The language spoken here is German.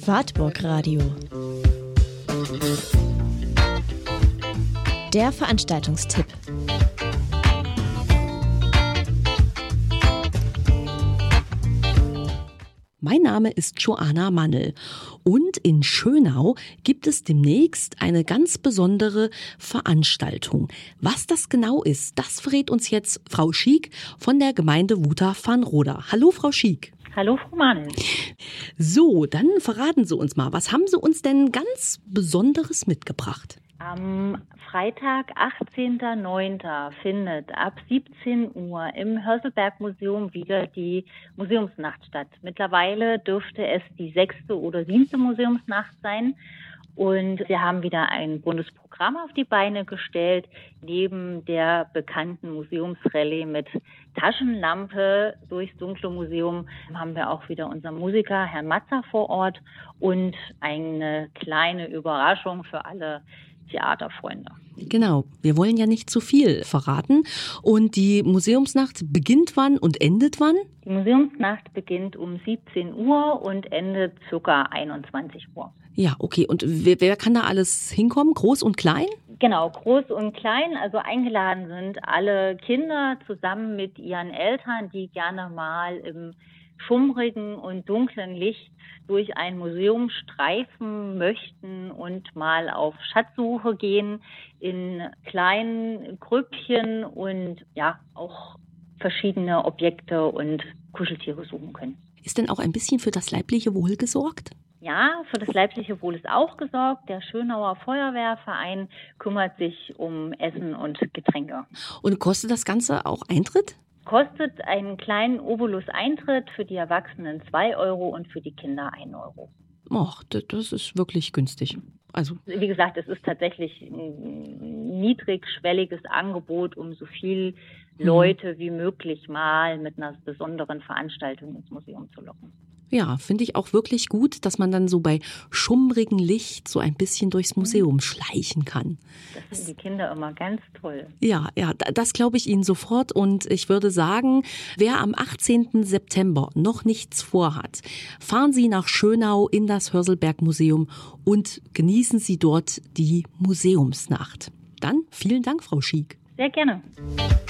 Wartburg Radio. Der Veranstaltungstipp. Mein Name ist Joanna Mannel und in Schönau gibt es demnächst eine ganz besondere Veranstaltung. Was das genau ist, das verrät uns jetzt Frau Schiek von der Gemeinde Wuta-Van-Roda. Hallo Frau Schiek. Hallo Frau Mannel. So, dann verraten Sie uns mal, was haben Sie uns denn ganz Besonderes mitgebracht? Am Freitag, 18.09. findet ab 17 Uhr im Hörselberg-Museum wieder die Museumsnacht statt. Mittlerweile dürfte es die 6. oder 7. Museumsnacht sein. Und wir haben wieder ein buntes Programm auf die Beine gestellt. Neben der bekannten Museumsrallye mit Taschenlampe durchs dunkle Museum haben wir auch wieder unseren Musiker, Herrn Matzer, vor Ort und eine kleine Überraschung für alle Theaterfreunde. Genau, wir wollen ja nicht zu viel verraten. Und die Museumsnacht beginnt wann und endet wann? Die Museumsnacht beginnt um 17 Uhr und endet ca. 21 Uhr. Ja, okay. Und wer kann da alles hinkommen? Groß und klein? Genau, groß und klein. Also eingeladen sind alle Kinder zusammen mit ihren Eltern, die gerne mal im schummrigen und dunklen Licht durch ein Museum streifen möchten und mal auf Schatzsuche gehen in kleinen Grüppchen und ja auch verschiedene Objekte und Kuscheltiere suchen können. Ist denn auch ein bisschen für das leibliche Wohl gesorgt? Ja, für das leibliche Wohl ist auch gesorgt. Der Schönauer Feuerwehrverein kümmert sich um Essen und Getränke. Und kostet das Ganze auch Eintritt? Kostet einen kleinen Obolus Eintritt, für die Erwachsenen 2 Euro und für die Kinder 1 Euro. Och, das ist wirklich günstig. Also, wie gesagt, es ist tatsächlich ein niedrigschwelliges Angebot, um so viel Leute wie möglich mal mit einer besonderen Veranstaltung ins Museum zu locken. Ja, finde ich auch wirklich gut, dass man dann so bei schummrigem Licht so ein bisschen durchs Museum schleichen kann. Das finden die Kinder immer ganz toll. Ja, das glaube ich Ihnen sofort. Und ich würde sagen, wer am 18. September noch nichts vorhat, fahren Sie nach Schönau in das Hörselberg-Museum und genießen Sie dort die Museumsnacht. Dann vielen Dank, Frau Schiek. Sehr gerne.